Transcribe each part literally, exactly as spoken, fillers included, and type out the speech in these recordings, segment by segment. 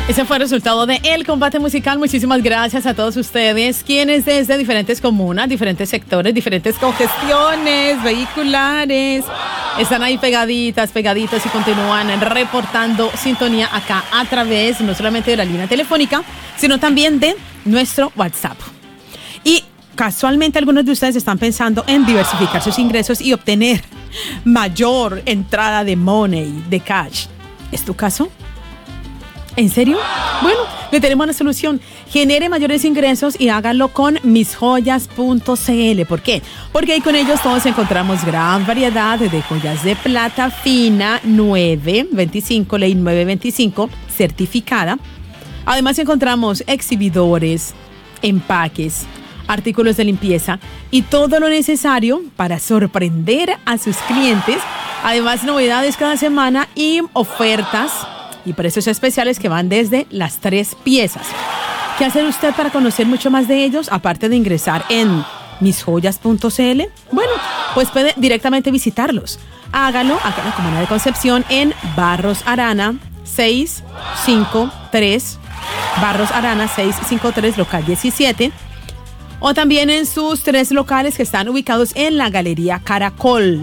Ese fue el resultado de El Combate Musical. Muchísimas gracias a todos ustedes, quienes desde diferentes comunas, diferentes sectores, diferentes congestiones vehiculares, están ahí pegaditas, pegaditos y continúan reportando sintonía acá a través no solamente de la línea telefónica, sino también de nuestro WhatsApp. Y casualmente algunos de ustedes están pensando en diversificar sus ingresos y obtener mayor entrada de money, de cash. ¿Es tu caso? ¿En serio? Bueno, le tenemos una solución. Genere mayores ingresos y hágalo con mis joyas punto c l. ¿Por qué? Porque ahí con ellos todos encontramos gran variedad de joyas de plata fina nueve veinticinco, ley nueve veinticinco, certificada. Además encontramos exhibidores, empaques, artículos de limpieza y todo lo necesario para sorprender a sus clientes. Además, novedades cada semana y ofertas y precios especiales que van desde las tres piezas. ¿Qué hace usted para conocer mucho más de ellos, aparte de ingresar en mis joyas punto c l? Bueno, pues puede directamente visitarlos. Hágalo acá en la Comuna de Concepción, en Barros Arana seiscientos cincuenta y tres, Barros Arana seiscientos cincuenta y tres, local diecisiete, o también en sus tres locales que están ubicados en la Galería Caracol.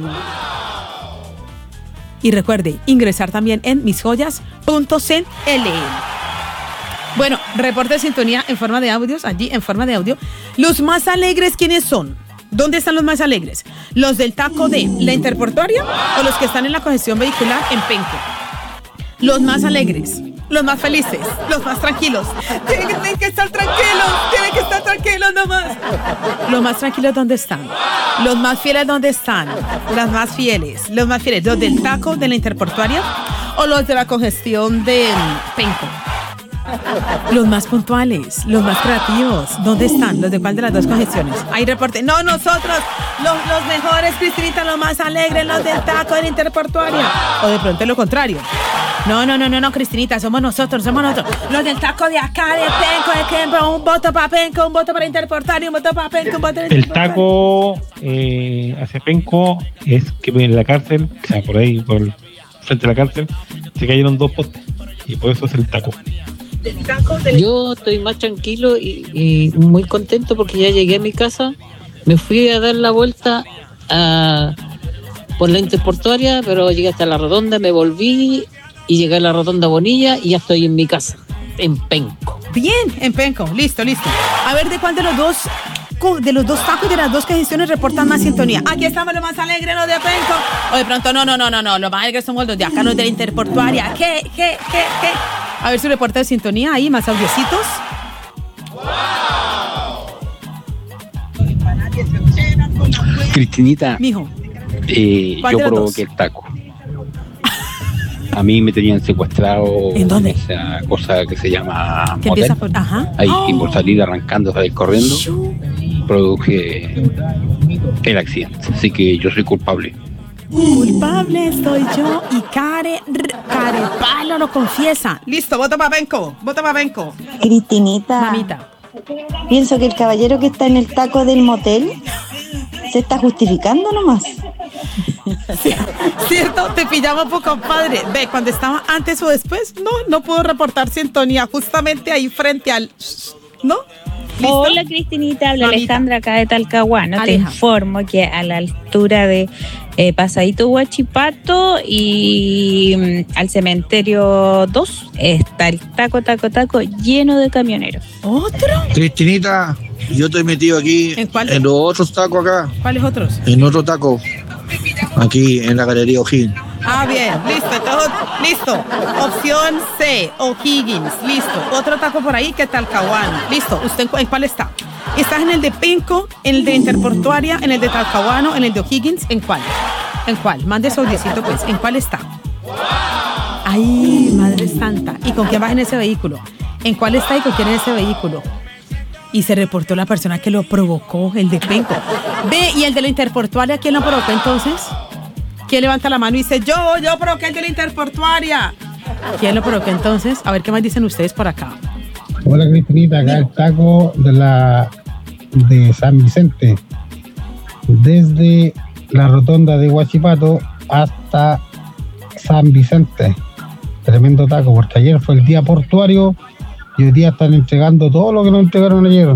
Y recuerde ingresar también en mis joyas punto c l. Bueno, reporte de sintonía en forma de audios, allí en forma de audio. Los más alegres, ¿quiénes son? ¿Dónde están los más alegres? ¿Los del taco de la Interportuaria o los que están en la congestión vehicular en Penco? Los más alegres, los más felices, los más tranquilos. Tienen que, tienen que estar tranquilos, tienen que estar tranquilos nomás. Los más tranquilos, ¿dónde están? Los más fieles, ¿dónde están? Las más fieles, los más fieles, ¿los del taco de la Interportuaria o los de la congestión de Penco? Los más puntuales, los más creativos, ¿dónde están? ¿Los de cuál de las dos congestiones? Hay reporte. No, nosotros, los, los mejores, Cristinita, los más alegres, los del taco de la Interportuaria. O de pronto lo contrario. No, no, no, no, no, Cristinita, somos nosotros, somos nosotros. Los del taco de acá, de Penco, de Penco, un voto para Penco, un voto para Interportuaria, un voto para Penco, un voto para El taco eh, hacia Penco es que en la cárcel, o sea, por ahí, por frente a la cárcel, se cayeron dos postes. Y por eso es el taco. Yo estoy más tranquilo y, y muy contento porque ya llegué a mi casa. Me fui a dar la vuelta a, por la Interportuaria, pero llegué hasta la Rotonda, me volví y llegué a la Rotonda Bonilla y ya estoy en mi casa, en Penco. Bien, en Penco, listo, listo. A ver, ¿de cuál de los dos, de los dos tacos de las dos congestiones reportan más sintonía? Aquí estamos los más alegres, los de Penco. O de pronto, no, no, no, no, no, los más alegres somos los de acá, los de la Interportuaria. ¿Qué, qué, qué, qué? A ver su reporte de sintonía ahí, más audiocitos. Cristinita, mijo, eh, yo provoqué el taco. A mí me tenían secuestrado. ¿En dónde? En esa cosa que se llama ¿Qué motel. empieza por? Ajá. Ahí, Oh. y por salir arrancando, salir corriendo, produje el accidente. Así que yo soy culpable. Culpable soy yo y Care, Carepalo lo confiesa. Listo, vota para Penco, vota para Penco. Cristinita, Mamita, pienso que el caballero que está en el taco del motel se está justificando nomás. ¿cierto? Te pillamos poco, compadre. Ve, cuando estaba antes o después, no, no puedo reportar sintonía justamente ahí frente al... ¿No? ¿Listo? Hola Cristinita, habla Mamita. Alejandra acá de Talcahuano. Te Aleja. informo que a la altura de eh, Pasadito Huachipato y mm, al cementerio dos está el taco, taco, taco lleno de camioneros. ¿Otro? Cristinita, yo estoy metido aquí ¿En cuál? en los otros tacos acá, ¿Cuáles otros? en otro taco, aquí en la Galería O'Higgins. Ah, bien, listo, todo, listo. Opción C, O'Higgins, listo. Otro taco por ahí que Talcahuano. Listo, ¿usted en, cu- en cuál está? ¿Estás en el de Penco, en el de Interportuaria, en el de Talcahuano, en el de O'Higgins? ¿En cuál? ¿En cuál? Mande su audiocito, pues. ¿En cuál está? Ay, Madre Santa. ¿Y con quién vas en ese vehículo? ¿En cuál está y con quién en ese vehículo? Y se reportó la persona que lo provocó, el de Penco. Ve, ¿y el de la Interportuaria quién lo provocó entonces? ¿Quién levanta la mano y dice, yo, yo provoqué el de la Interportuaria? ¿Quién lo provocó entonces? A ver qué más dicen ustedes por acá. Hola Cristinita, acá el taco de la de San Vicente, desde la rotonda de Huachipato hasta San Vicente. tremendo taco, porque ayer fue el día portuario y hoy día están entregando todo lo que nos entregaron ayer.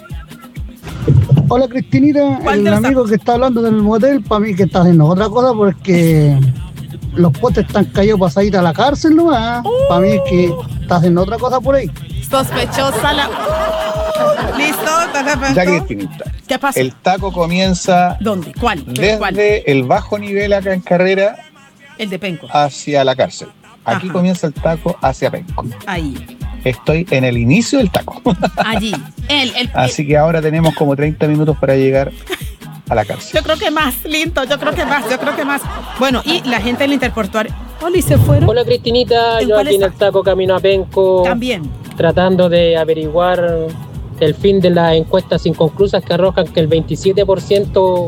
Hola Cristinita, ¿Cuál el de los amigo tacos? que está hablando del motel, para mí que está haciendo otra cosa porque los potes están caídos para salir a la cárcel, ¿no? Para mí es que está haciendo otra cosa por ahí. Sospechosa la... ¿Listo? ¿Está Ya, perfecto? Cristinita. ¿Qué pasa? El taco comienza ¿Dónde? ¿Cuál? ¿Pero desde cuál? el bajo nivel acá en Carrera El de Penco. hacia la cárcel. Aquí Ajá. comienza el taco hacia Penco. Ahí. Estoy en el inicio del taco. Allí. El, el, Así que ahora tenemos como treinta minutos para llegar a la cárcel. Yo creo que más, lindo, yo creo que más, yo creo que más. Bueno, y la gente del interportuario. Hola, ¿y se fueron? Hola Cristinita, ¿En yo cuál aquí en el está? taco camino a Penco, También. tratando de averiguar el fin de las encuestas inconclusas que arrojan que el veintisiete por ciento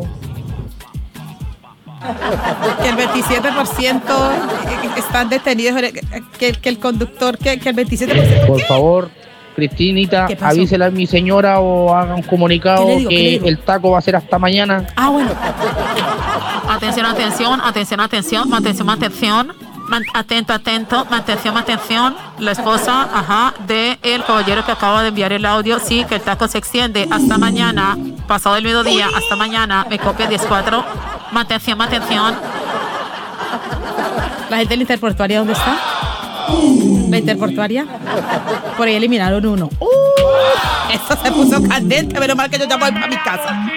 Que el veintisiete por ciento están detenidos, que, que el conductor, que, que el veintisiete por ciento. Por favor, Cristinita, ¿Qué pasó? avísela a mi señora o haga un comunicado ¿Qué le digo? ¿Qué le que digo? el taco va a ser hasta mañana. Ah, bueno. Atención, atención, atención, atención, atención, atención. Man- atento, atento, atención, atención. La esposa, ajá, de el caballero que acaba de enviar el audio. Sí, que el taco se extiende hasta mañana, pasado el mediodía, hasta mañana. Me copia diez cuatro. Atención, atención. La gente del interportuaria, ¿dónde está? La interportuaria. Por ahí eliminaron uno. ¡Uh! Esto se puso candente, pero mal que yo ya voy para mi casa.